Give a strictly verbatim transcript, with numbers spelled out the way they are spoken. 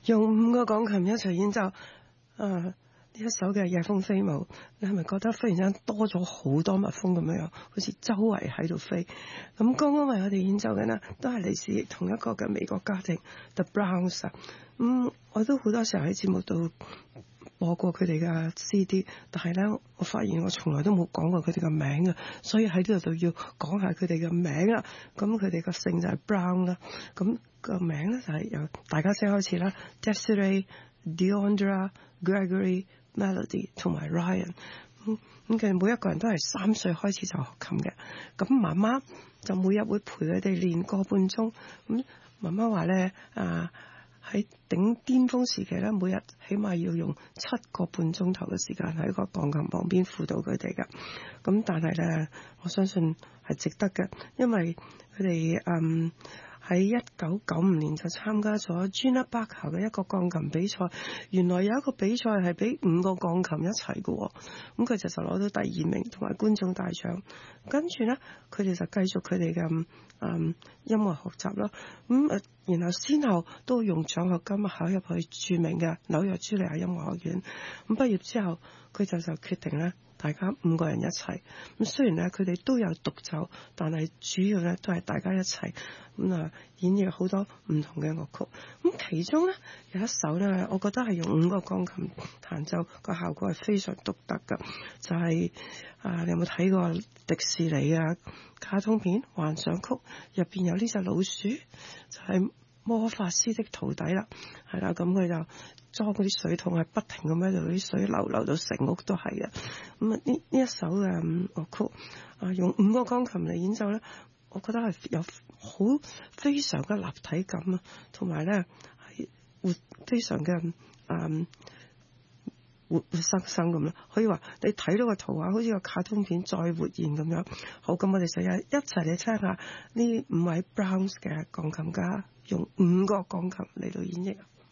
用五個鋼琴一齊演奏，啊呢一首嘅夜風飛舞，你係咪覺得忽然間多咗好多蜜蜂咁樣，好似周圍喺度飛？咁剛剛為我哋演奏嘅呢，都係嚟自同一個嘅美國家庭 The Browns。咁、嗯、我都好多時候喺節目度播過佢哋嘅 C D， 但係呢，我發現我從來都冇講過佢哋嘅名嘅，所以喺呢度就要講下佢哋嘅名啦。咁佢哋個姓就係 Brown 啦，咁個名呢，就係由大家先開始啦 ，Desiree、Deondra、Gregory、Melody 同埋 Ryan。咁咁佢哋每一個人都係三歲開始就學琴嘅，咁媽媽就每日會陪佢哋練個半鐘。咁媽媽話呢，啊喺頂巔峰時期咧，每日起碼要用七個半鐘頭嘅時間喺個鋼琴旁邊輔導佢哋嘅。咁但係咧，我相信係值得嘅，因為佢哋嗯喺一九九五年就參加咗 Gina Barker 嘅一個鋼琴比賽。原來有一個比賽係俾五個鋼琴一齊嘅，咁佢就就攞到第二名同埋觀眾大獎。跟住咧，佢哋就繼續佢哋嘅嗯音樂學習咯。咁誒，然後先後都用獎學金考入去著名嘅紐約茱莉亞音樂學院。咁畢業之後，佢就就決定咧，大家五個人一齊。咁雖然咧佢哋都有獨奏，但係主要咧都係大家一齊咁啊演繹好多唔同嘅樂曲。咁其中咧有一首咧，我覺得係用五個鋼琴彈奏個效果係非常獨特㗎，就係、是、啊你有冇睇過迪士尼嘅卡通片《幻想曲》入邊有呢隻老鼠，就係、是、魔法師的徒弟啦，係啦，咁佢就裝嗰啲水桶係不停咁喺度，啲水流流到成屋都係嘅。咁啊呢呢一首嘅樂曲啊，用五個鋼琴嚟演奏咧，我覺得係有好非常嘅立體感啊，同埋咧係活非常嘅嗯活活生生咁啦。可以話你睇到個圖畫好似個卡通片再活現咁樣。好，咁我哋就一一齊嚟聽下呢五位 Browns 嘅鋼琴家用五個鋼琴嚟到演繹。